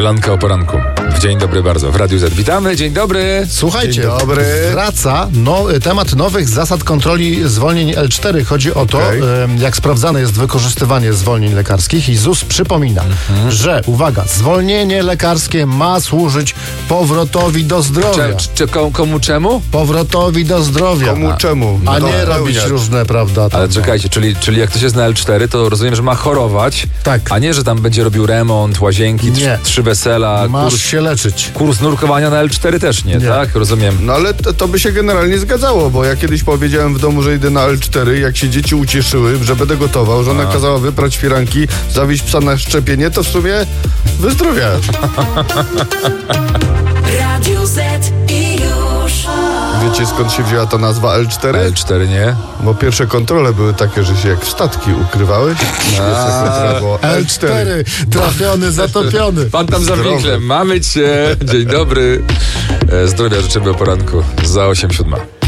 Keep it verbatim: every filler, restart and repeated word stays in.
Lanka o poranku. W dzień dobry bardzo. W Radiu Z. Witamy. Dzień dobry. Słuchajcie, Dzień dobry. wraca no, temat nowych zasad kontroli zwolnień L cztery. Chodzi o to, Okay. jak sprawdzane jest wykorzystywanie zwolnień lekarskich i Z U S przypomina, mhm. że, uwaga, zwolnienie lekarskie ma służyć powrotowi do zdrowia. Cze, czy, komu, komu czemu? Powrotowi do zdrowia. Komu czemu? A No, nie pełniać. robić różne, prawda? Tam, Ale czekajcie, czyli, czyli jak ktoś jest na L cztery, to rozumiem, że ma chorować, Tak. a nie, że tam będzie robił remont, łazienki, Nie. trzy, trzy wesela, Masz kurs, się leczyć. kurs nurkowania na L cztery też nie, Nie. tak? Rozumiem. No ale to, to by się generalnie zgadzało, bo ja kiedyś powiedziałem w domu, że idę na L cztery, jak się dzieci ucieszyły, że będę gotował, żona A. kazała wyprać firanki, zawieźć psa na szczepienie, to w sumie wyzdrowiałem. Radio Z i już. Wiecie, skąd się wzięła ta nazwa L cztery? L cztery nie? Bo pierwsze kontrole były takie, że się jak w statki ukrywałeś. L cztery. Trafiony, zatopiony. Pan tam za Zdrowy. winklem. Mamy cię. Dzień dobry. E, Zdrowia życzymy o poranku. Za osiem siódma.